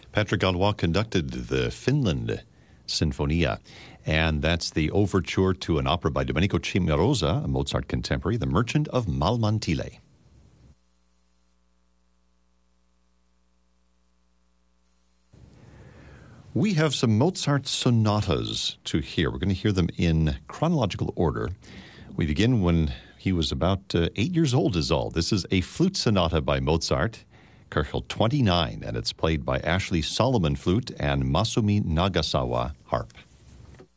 Patrick Gallois conducted the Finland Sinfonia, and that's the overture to an opera by Domenico Cimarosa, a Mozart contemporary, The Merchant of Malmantile. We have some Mozart sonatas to hear. We're going to hear them in chronological order. We begin when he was about 8 years old is all. This is a flute sonata by Mozart, Köchel 29, and it's played by Ashley Solomon flute and Masumi Nagasawa harp.